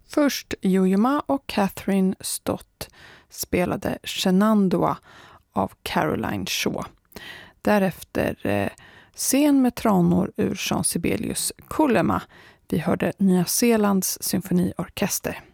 Först Yo-Yo och Catherine Stott spelade Shenandoah av Caroline Shaw. Därefter Scen med tranor ur Jean Sibelius Kullema. Vi hörde Nya Zeelands symfoniorkester.